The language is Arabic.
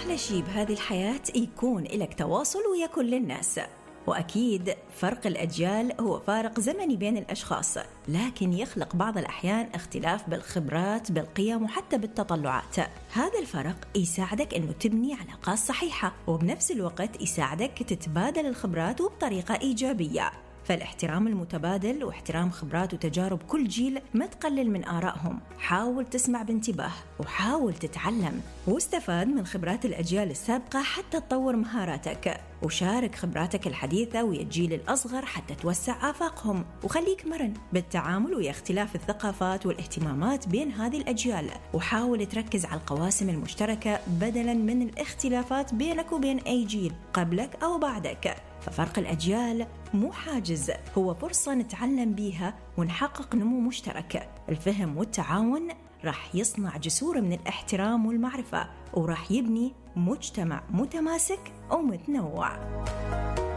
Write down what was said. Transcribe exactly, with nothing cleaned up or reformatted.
أحلى شي بهذه الحياة يكون إلك تواصل ويا كل الناس. وأكيد فرق الأجيال هو فارق زمني بين الأشخاص، لكن يخلق بعض الأحيان اختلاف بالخبرات بالقيم وحتى بالتطلعات. هذا الفرق يساعدك أنه تبني علاقات صحيحة، وبنفس الوقت يساعدك تتبادل الخبرات وبطريقة إيجابية. فالاحترام المتبادل واحترام خبرات وتجارب كل جيل ما تقلل من آرائهم. حاول تسمع بانتباه وحاول تتعلم واستفاد من خبرات الأجيال السابقة حتى تطور مهاراتك، وشارك خبراتك الحديثة ويا الجيل الأصغر حتى توسع آفاقهم. وخليك مرن بالتعامل ويا اختلاف الثقافات والاهتمامات بين هذه الأجيال، وحاول تركز على القواسم المشتركة بدلاً من الاختلافات بينك وبين أي جيل قبلك أو بعدك. ففرق الأجيال مو حاجز، هو فرصة نتعلم بيها ونحقق نمو مشترك. الفهم والتعاون راح يصنع جسور من الاحترام والمعرفة، وراح يبني مجتمع متماسك ومتنوع.